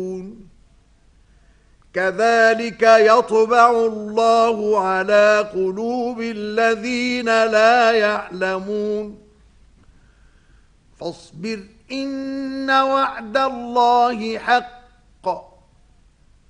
كذلك يطبع الله على قلوب الذين لا يعلمون فاصبر إن وعد الله حق